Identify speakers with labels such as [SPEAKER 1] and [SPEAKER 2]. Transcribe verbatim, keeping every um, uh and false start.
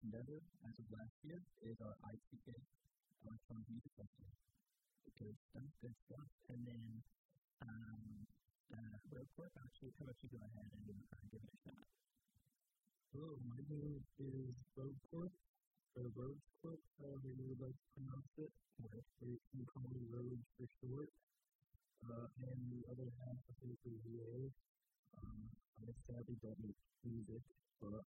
[SPEAKER 1] endeavor as of last year is our I T K, Electronic Music Festival. Good stuff, good stuff. And then, um, uh, real quick, actually, how about you go ahead and uh, give it a shot?
[SPEAKER 2] Hello, my name is Roadcorp, or Roadcorp, however you would like to pronounce it, or you can call me Roads for short. Uh, and the other half of it is V A. Um, I sadly don't make music, but